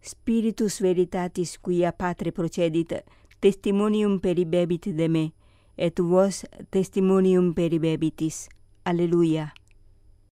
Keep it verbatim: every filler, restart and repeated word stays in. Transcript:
Spiritus veritatis quia Patre procedit, testimonium peribebit de me, et vos testimonium peribebitis. Alleluia.